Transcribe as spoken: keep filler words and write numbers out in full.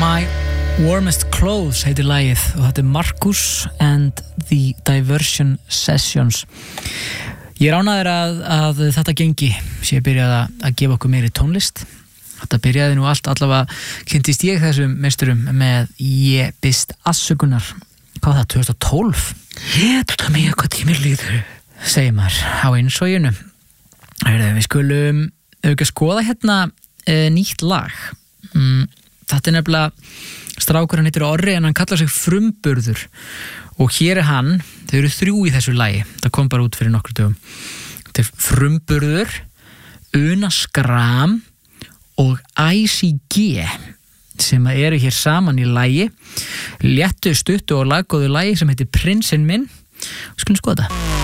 My Warmest Clothes heitir lagið og þetta er Marcus and the Diversion Sessions. Ég er ánægður að, að þetta gengi sé að byrja að, að gefa okkur meiri tónlist. Þetta byrjaði nú allt, allavega kynntist ég þessum meisturum með Ég bist afsökunar. Hvað var það, tvö þúsund og tólf? Þetta er mjög hvað tímir líður, segir maður á einsoginu. Við skulum auðvitað skoða hérna e, nýtt lag. Mm, þetta er nefnilega strákur, hann heitir Orri en hann kallar sig Frumburður og hér er hann, þau eru þrjú í þessu lagi, það kom bara út fyrir nokkur dögum. Þetta er Frumburður, Una Skram og I C G sem eru hér saman í lagi, léttu, stuttu og laggóðu lagi sem heitir Prinsinn minn. Skulum skoða þetta.